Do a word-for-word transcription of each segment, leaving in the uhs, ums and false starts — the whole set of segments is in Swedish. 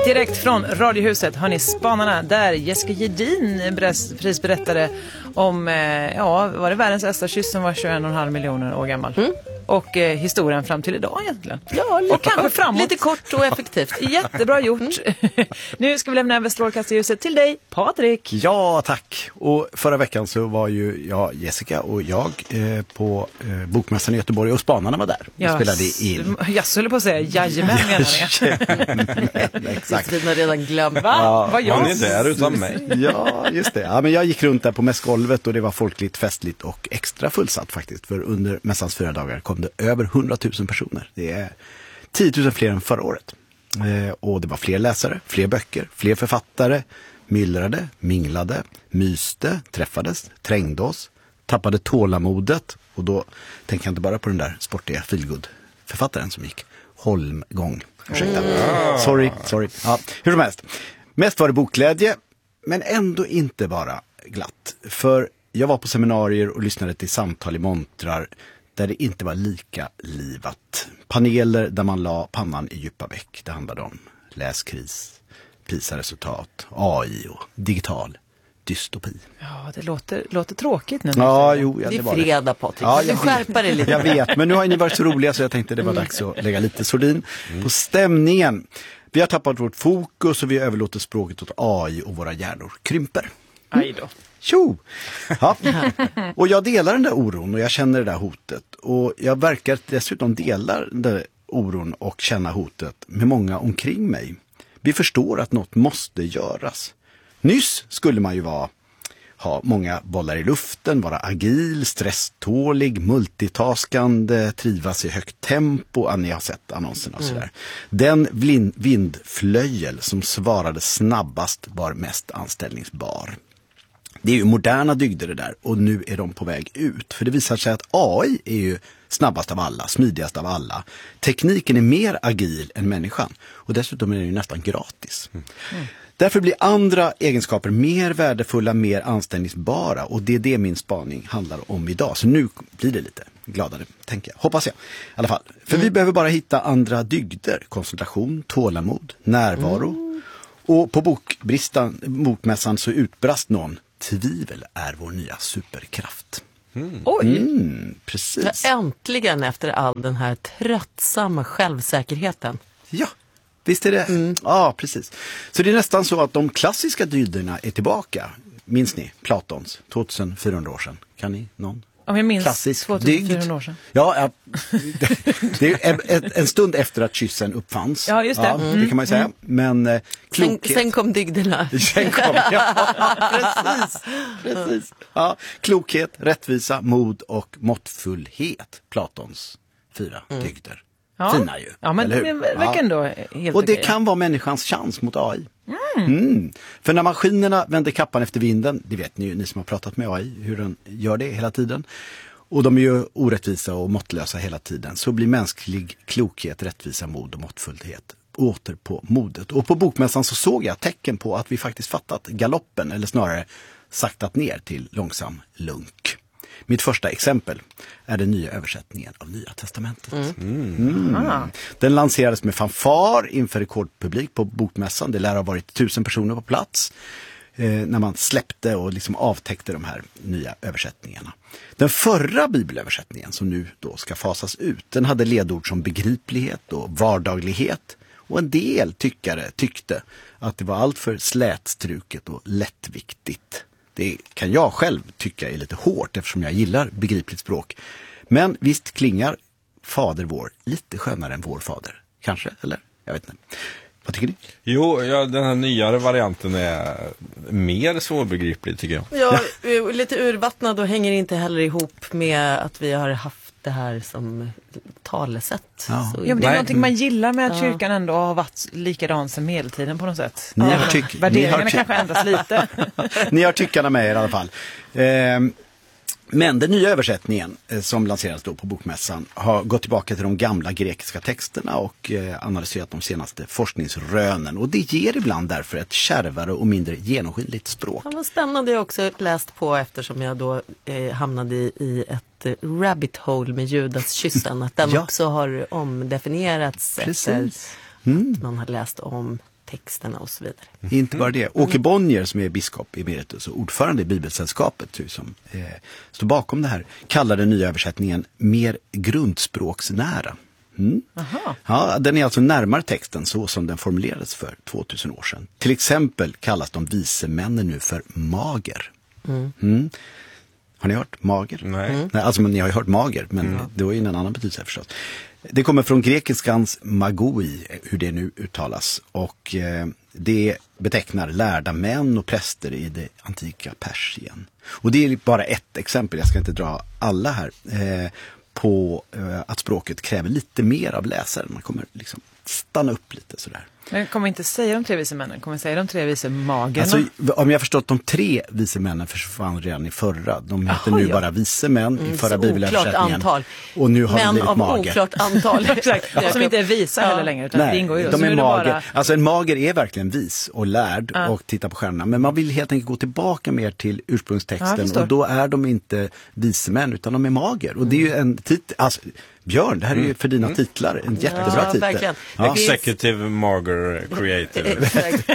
Direkt från Radiohuset har ni Spanarna där Jessica Jedin prisberättade om, ja, var det världens äldsta kyss som var tjugoen komma fem miljoner år gammal. Mm. Och eh, historien fram till idag egentligen. Ja, lite, och kanske framåt. Lite kort och effektivt. Jättebra gjort. Mm. Nu ska vi lämna över strålkastarljuset till dig, Patrik. Ja, tack. Och förra veckan så var ju jag, Jessica och jag eh, på eh, Bokmässan i Göteborg och Spanarna var där. Och ja, spelade in. Jag skulle på att säga, jajamän menar jag. Exakt. Vi har redan glömt. Va? Ja, var jag? Han är där utan mig. Ja, just det. Ja, men jag gick runt där på mässgolvet och det var folkligt, festligt och extra fullsatt faktiskt. För under mässans fyra dagar kom det över hundratusen personer. Det är tiotusen fler än förra året. Eh, och det var fler läsare, fler böcker, fler författare, myllrade, minglade, myste, träffades, trängde oss, tappade tålamodet. Och då tänker jag inte bara på den där sportiga feelgood-författaren som gick holmgång. Ursäkta. Mm. Sorry, sorry. Ja, hur som helst. Mest var det bokglädje, men ändå inte bara glatt. För jag var på seminarier och lyssnade till samtal i montrar där det inte var lika livat. Paneler där man la pannan i djupa veck. Det handlade om läskris, PISA-resultat, A I och digital dystopi. Ja, det låter, låter tråkigt nu. Ja, jo, ja, det är det var fredag, det. Patrik. Ja, du skärper dig lite. Jag vet, men nu har ni varit så roliga så jag tänkte det var dags att lägga lite sordin mm. på stämningen. Vi har tappat vårt fokus och vi överlåter språket åt A I och våra hjärnor krymper. Mm. Aj då. Tjo! Ja. Och jag delar den där oron och jag känner det där hotet. Och jag verkar dessutom dela den där oron och känna hotet med många omkring mig. Vi förstår att något måste göras. Nyss skulle man ju vara, ha många bollar i luften, vara agil, stresstålig, multitaskande, trivas i högt tempo. Ja, ni har sett annonserna och sådär. Mm. Den vind, vindflöjel som svarade snabbast var mest anställningsbar. Det är ju moderna dygder det där och nu är de på väg ut. För det visar sig att A I är ju snabbast av alla, smidigast av alla. Tekniken är mer agil än människan och dessutom är den ju nästan gratis. Mm. Mm. Därför blir andra egenskaper mer värdefulla, mer anställningsbara och det är det min spaning handlar om idag. Så nu blir det lite gladare, tänker jag. Hoppas jag. I alla fall. För mm. vi behöver bara hitta andra dygder. Koncentration, tålamod, närvaro. Mm. Och på bokbristan, bokmässan så utbrast någon: tvivel är vår nya superkraft. Mm. Oj! Mm, precis. Äntligen efter all den här tröttsamma självsäkerheten. Ja, visst är det. Mm. Ja, precis. Så det är nästan så att de klassiska dygderna är tillbaka. Minns ni Platons tjugofyrahundra år sedan? Kan ni någon? Om jag minns klassisk tjugofyrahundra år sedan. Ja, ja. Det är en, en stund efter att kyssen uppfanns. Ja, just det. Ja, mm. det kan man ju säga. Men eh, klokhet. Sen, sen kom dygderna. Sen kom, ja, precis. precis. Ja, klokhet, rättvisa, mod och måttfullhet. Platons fyra mm. dygder. Ja. Fina ju. Ja, men det verkar ändå helt och det okej. kan vara människans chans mot A I. Mm. Mm. För när maskinerna vänder kappan efter vinden, det vet ni ju, ni som har pratat med A I, hur den gör det hela tiden. Och de är ju orättvisa och måttlösa hela tiden. Så blir mänsklig klokhet, rättvisa, mod och måttfullhet åter på modet. Och på bokmässan så såg jag tecken på att vi faktiskt fattat galoppen, eller snarare saktat ner till långsam lunk. Mitt första exempel är den nya översättningen av Nya testamentet. Mm. Mm. Den lanserades med fanfar inför rekordpublik på bokmässan. Det lär ha varit tusen personer på plats eh, när man släppte och liksom avtäckte de här nya översättningarna. Den förra bibelöversättningen som nu då ska fasas ut, den hade ledord som begriplighet och vardaglighet. Och en del tyckare tyckte att det var allt för slätstruket och lättviktigt. Det kan jag själv tycka är lite hårt eftersom jag gillar begripligt språk. Men visst klingar Fader vår lite skönare än vår fader. Kanske, eller? Jag vet inte. Vad tycker ni? Jo, ja, den här nyare varianten är mer svårbegriplig tycker jag. Ja, lite urvattnad och hänger inte heller ihop med att vi har haft det här som talesätt. Ja. Så, ja, men det är nej. någonting man gillar med att kyrkan ändå har varit likadan sedan medeltiden på något sätt. Ni har tyck- värderingarna ni har ty- kanske ändras lite. Ni har tyckarna med er i alla fall. Ehm, men den nya översättningen eh, som lanserades då på bokmässan har gått tillbaka till de gamla grekiska texterna och eh, analyserat de senaste forskningsrönen. Och det ger ibland därför ett kärvare och mindre genomskinligt språk. Ja, vad spännande, jag också läst på eftersom jag då eh, hamnade i, i ett rabbit hole med Judaskyssen. Att den ja. också har omdefinierats Precis. efter mm. att man har läst om texterna och så vidare. Mm. Inte bara det. Åke Bonnier som är biskop emeritus och ordförande i Bibelsällskapet som eh, står bakom det här kallar den nya översättningen mer grundspråksnära. Mm. Ja, den är alltså närmare texten så som den formulerades för tvåtusen år sedan. Till exempel kallas de vise männen nu för mager. Mm. Mm. Har ni hört mager? Nej. Mm. Nej alltså men ni har ju hört mager, men mm. det var ju en annan betydelse förstås. Det kommer från grekiskans magoi, hur det nu uttalas. Och eh, det betecknar lärda män och präster i det antika Persien. Och det är bara ett exempel, jag ska inte dra alla här, eh, på eh, att språket kräver lite mer av läsaren. Man kommer liksom stanna upp lite sådär. Men kommer inte säga de tre vise männen, kommer säga de tre vise magerna? Alltså, om jag förstått, de tre vise männen försvann redan i förra. De heter Aha, nu ja. bara vise män mm, i förra bibelöversättningen. Antal. Och nu har män de blivit mager. Men av oklart antal. Exakt, ja. Som inte är visa ja. heller längre, utan Nej, det ingår ju. De är är mager. Bara... Alltså en mager är verkligen vis och lärd ja. och tittar på stjärnorna. Men man vill helt enkelt gå tillbaka mer till ursprungstexten. Ja, och då är de inte vise män utan de är mager. Och det är ju en titel... Alltså, Björn, det här är ju för dina titlar en jättebra ja, titel. Ja. Executive Mager Creator.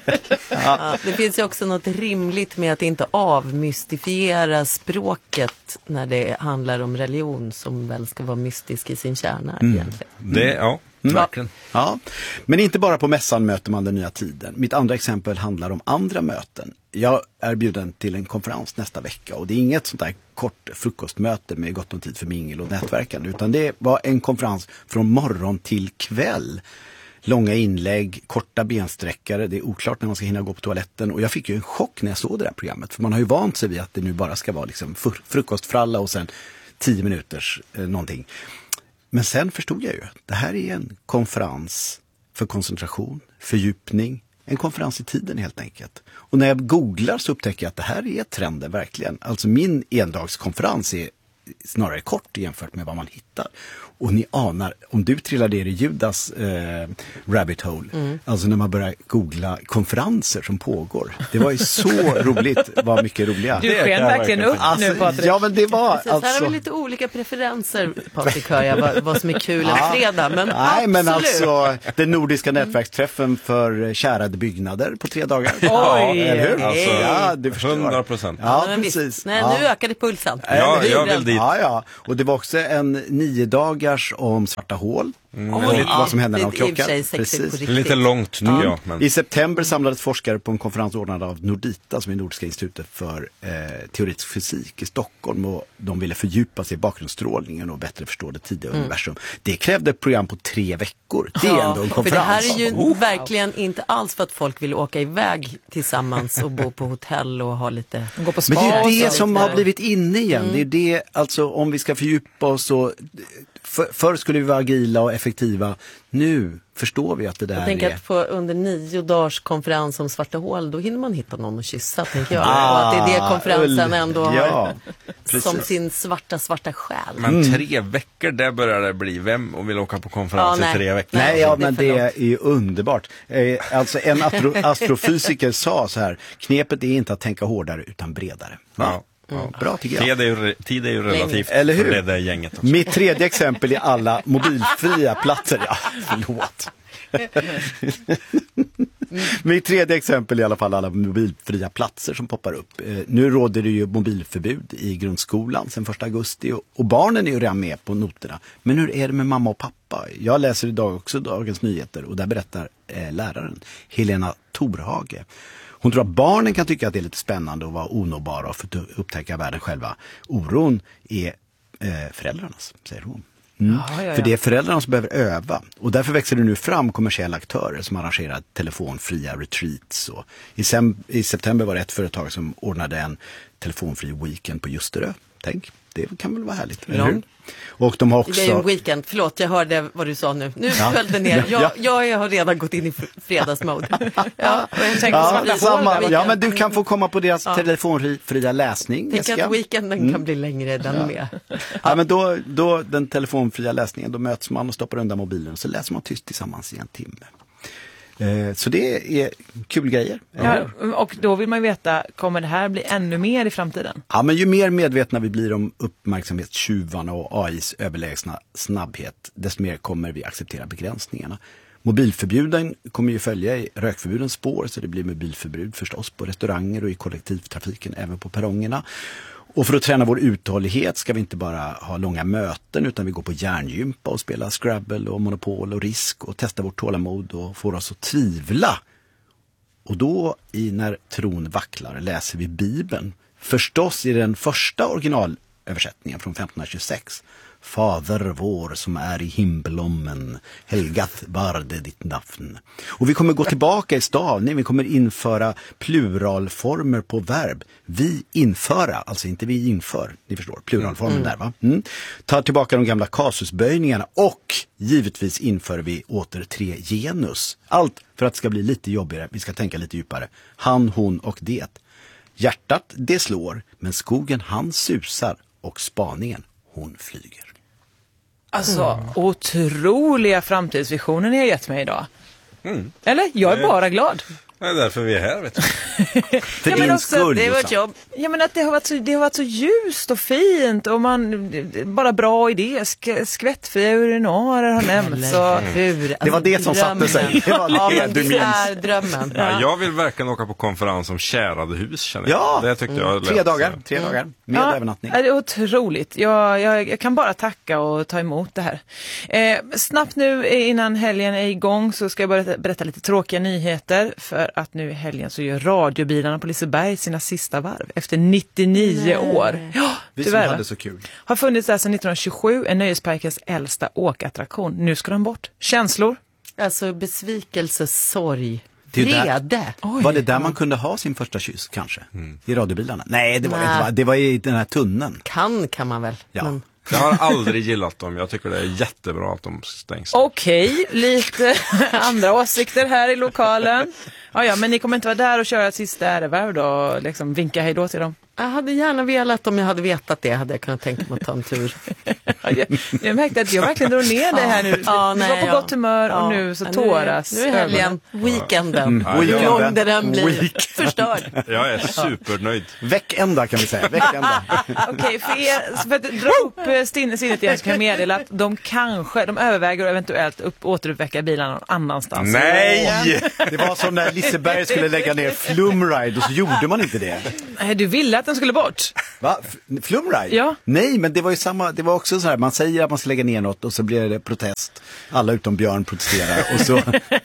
ja, det finns ju också något rimligt med att inte avmystifiera språket när det handlar om religion som väl ska vara mystisk i sin kärna mm. egentligen. Det, ja. Mm. Verkligen. Ja, men inte bara på mässan möter man den nya tiden. Mitt andra exempel handlar om andra möten. Jag är bjuden till en konferens nästa vecka och det är inget sånt där kort frukostmöte med gott om tid för mingel och nätverkande, utan det var en konferens från morgon till kväll. Långa inlägg, korta bensträckare, det är oklart när man ska hinna gå på toaletten och jag fick ju en chock när jag såg det här programmet, för man har ju vant sig vid att det nu bara ska vara liksom frukostfralla och sen tio minuters eh, någonting. Men sen förstod jag ju, det här är en konferens för koncentration, fördjupning, en konferens i tiden helt enkelt. Och när jag googlar så upptäcker jag att det här är trenden verkligen. Alltså min endagskonferens är snarare kort jämfört med vad man hittar. Och ni anar, om du trillar ner i Judas eh, rabbit hole, mm. alltså när man börjar googla konferenser som pågår. Det var ju så roligt, var mycket roliga. Du sken verkligen upp alltså, nu, Patrik. Ja, men det var Precis, alltså... här har vi lite olika preferenser, Patrik, hör jag, vad, vad som är kul en fredag. Men Nej, absolut. men alltså den nordiska nätverksträffen för kärade byggnader på tre dagar. Oj! Ja, eller hur? Alltså, ja, du förstår. hundra procent. Ja, men precis. Nej, ja. nu ökade pulsen. Ja, jag vill dit. Ja, ja. Och det var också en nio dagars om svarta hål. Mm. Och lite vad som händer när de klockar. Precis. Lite långt tycker ja. jag. Men... I september samlades forskare på en konferens ordnad av Nordita, som är Nordiska institutet för eh, teoretisk fysik i Stockholm, och de ville fördjupa sig i bakgrundsstrålningen och bättre förstå det tidiga mm. universum. Det krävde ett program på tre veckor. Det är ja, ändå en konferens. För det här är ju oh. verkligen inte alls för att folk vill åka iväg tillsammans och bo på hotell och ha lite... Gå på spa. Men det är det som har blivit inne igen. Mm. Det är det, alltså om vi ska fördjupa oss och... För, förr skulle vi vara agila och effektiva. Nu förstår vi att det där är... Jag tänker att på under nio dagars konferens om svarta hål, då hinner man hitta någon att kyssa, tänker jag. Ah, och att det är det konferensen ändå har ja, som sin svarta, svarta själ. Men mm. tre veckor, där börjar det bli. Vem och vill åka på konferens ja, i tre veckor? Nej, ja, men det är ju underbart. Eh, alltså en astro, astrofysiker sa så här, knepet är inte att tänka hårdare utan bredare. Ja. Ja, bra tycker jag. Tid är ju, tid är ju relativt. Eller hur? För det där gänget också. Mitt tredje exempel är alla mobilfria platser. Ja, förlåt. Mitt tredje exempel är i alla fall alla mobilfria platser som poppar upp. Eh, nu råder det ju mobilförbud i grundskolan sedan första augusti och, och barnen är ju redan med på noterna. Men hur är det med mamma och pappa? Jag läser idag också Dagens Nyheter och där berättar eh, läraren Helena Torhage. Hon tror att barnen kan tycka att det är lite spännande att vara onåbara och få upptäcka världen själva. Oron är eh, föräldrarnas, säger hon. Mm. Ja, ja, ja. För det är föräldrarna som behöver öva. Och därför växer det nu fram kommersiella aktörer som arrangerar telefonfria retreats. Och i, sem- I september var det ett företag som ordnade en telefonfri weekend på Ljusterö. Tänk, det kan väl vara härligt, eller hur? Och de har också... Det är en weekend, förlåt, jag hörde vad du sa nu. Nu ja. föll det ner. Jag, jag har redan gått in i fredagsmode. Ja, ja, samma, ja, men du kan få komma på deras ja. telefonfria läsning. Tänk att weekenden mm. kan bli längre den ja. med. Ja. Ja, men då, då den telefonfria läsningen, då möts man och stoppar undan mobilen och så läser man tyst tillsammans i en timme. Eh, så det är kul grejer. Ja, och då vill man veta, kommer det här bli ännu mer i framtiden? Ja, men ju mer medvetna vi blir om uppmärksamhetstjuvarna och A I:s överlägsna snabbhet, desto mer kommer vi acceptera begränsningarna. Mobilförbuden kommer ju följa i rökförbudens spår, så det blir mobilförbud förstås på restauranger och i kollektivtrafiken, även på perrongerna. Och för att träna vår uthållighet ska vi inte bara ha långa möten, utan vi går på hjärngympa och spelar Scrabble och Monopol och Risk och testar vårt tålamod och får oss att tvivla. Och då, i När tron vacklar, läser vi Bibeln. Förstås i den första originalöversättningen från femtonhundratjugosex. Fader vår som är i himmelommen, helgat varde ditt namn. Och vi kommer gå tillbaka i stavning, vi kommer införa pluralformer på verb. Vi införa, alltså inte vi inför, ni förstår, pluralformen mm. där va? Mm. Tar tillbaka de gamla kasusböjningarna och givetvis inför vi åter tre genus. Allt för att det ska bli lite jobbigare, vi ska tänka lite djupare. Han, hon och det. Hjärtat, det slår, men skogen han susar och spaningen, hon flyger. Alltså, Mm. otroliga framtidsvisioner ni har gett mig idag. Mm. Eller? Jag är bara glad. Det är därför vi är här, vet du. För Ja, men din också, skull, Det är vårt Jossan. jobb. Ja, men att det har varit så, det har varit så ljust och fint och man, bara bra idé. Sk- skvättfria urinarer har nämnts. Och, Hur? Det var det som satte sig. Det var Ja, det men du det minns. är drömmen. Ja, jag vill verkligen åka på konferens om kärade hus, känner jag. Ja, Det tyckte jag tre lät- dagar, tre dagar med ja, övernattning. det är otroligt. Jag, jag, jag kan bara tacka och ta emot det här. Eh, snabbt nu innan helgen är igång så ska jag berätta, berätta lite tråkiga nyheter. För att nu i helgen så gör radiobilarna på Liseberg sina sista varv efter nittionio Nej. år. Ja, Vi som tyvärr. hade så kul. Har funnits där sedan nittonhundratjugosju, en nöjesparkens äldsta åkattraktion. Nu ska de bort. Känslor? Alltså besvikelse, sorg, Det är ju där- vrede. Oj. Var det där man kunde ha sin första kyss kanske? I radiobilarna? Nej, det var, Nej. inte, va? Det var i den här tunneln. Kan kan man väl. Ja. Men Jag har aldrig gillat dem. Jag tycker det är jättebra att de stängs. Okej, lite andra åsikter här i lokalen. Ja, ja, men ni kommer inte vara där och köra ett sista ärevarv då och liksom vinka hej då till dem. jag hade gärna velat, om jag hade vetat det, hade jag kunnat tänka mig att ta en tur. Jag, jag märkte att jag verkligen drog ner det här nu. Ja, Du nej, var på ja. gott humör och Ja. nu så Ja, tåras Nu är helgen, weekenden. Ja, Hur jag- lång den blir, Weekend. förstörd. Jag är supernöjd. Veckända kan vi säga. Veckända. Okej, för, er, för att dra upp eh, stin- sinnet igen så kan jag meddela att de kanske, de överväger att eventuellt upp, återuppväcka bilarna någon annanstans. Nej! Det var som när Liseberg skulle lägga ner Flumride och så gjorde man inte det. Nej, du ville att den skulle bort. Va? F- Flumride? Ja. Nej, men det var ju samma, det var också så här, man säger att man ska lägga ner något och så blir det protest. Alla utom Björn protesterar och så...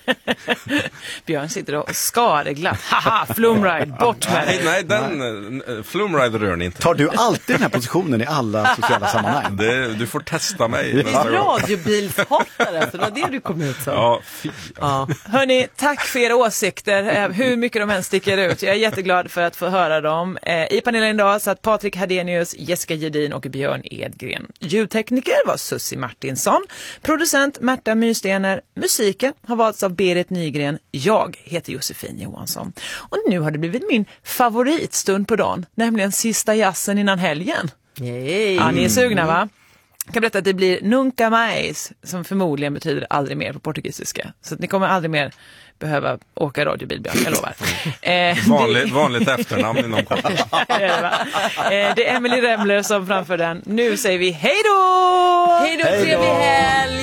Björn sitter och skadeglatt. Haha, Flumride, bort med Nej, dig. nej, den uh, Flumrider rör ni inte. Tar du alltid den här positionen i alla sociala sammanhang? Det, du får testa mig nästa gång. Radiobilshatare, så det var det du kom ut som. Ja, fy. Ja. Hörni, tack för era åsikter, eh, hur mycket de än sticker ut. Jag är jätteglad för att få höra dem. Eh, I panelen idag satt Patrik Hadenius, Jessica Gedin och Björn Edgren. Ljudtekniker var Sussi Martinsson. Producent Märta Myrstener. Musiken har valts av Berit Nygren. Jag heter Josefin Johansson. Och nu har det blivit min favoritstund på dagen, nämligen sista jazzen innan helgen. Yay. Ja, ni är sugna va? Jag kan berätta att det blir nunca mais, som förmodligen betyder aldrig mer på portugisiska. Så att ni kommer aldrig mer behöva åka radiobil, Björn, jag lovar. Eh, Vanligt, vanligt efternamn inom kort. det, är det, va? eh, det är Emily Remler som framför den. Nu säger vi hej då! Hej då, trevlig helg!